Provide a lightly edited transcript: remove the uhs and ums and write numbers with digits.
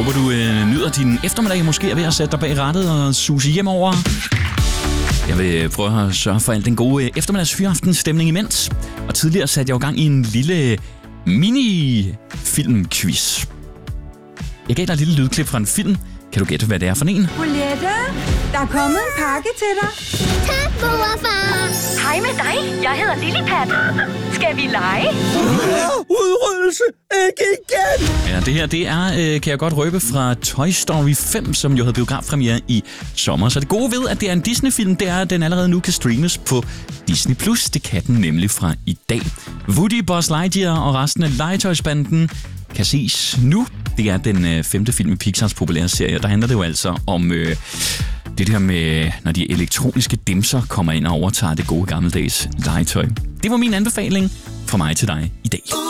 håber, du nyder din eftermiddag. Måske er ved at sætte dig bag rattet og suse hjemover. Jeg vil prøve at sørge for alt den gode eftermiddagsfyraftenstemning imens. Og tidligere satte jeg jo gang i en lille mini-filmquiz. Jeg gav dig et lille lydklip fra en film. Kan du gætte, hvad det er for en? Bolette, der er kommet en pakke til dig. Tak, mor og far. Hej med dig. Jeg hedder Lillepat. Skal vi lege? Udryddelse! Ikke igen! Ja, det her, det er, kan jeg godt røbe, fra Toy Story 5, som jo havde biografpremiere i sommer. Så det gode ved, at det er en Disney-film, det er, at den allerede nu kan streames på Disney+. Det kan den nemlig fra i dag. Woody, Buzz Lightyear og resten af legetøjsbanden kan ses nu. Det er den 5. film i Pixars populære serie. Der handler det jo altså om det der med, når de elektroniske dimser kommer ind og overtager det gode gammeldags legetøj. Det var min anbefaling fra mig til dig i dag.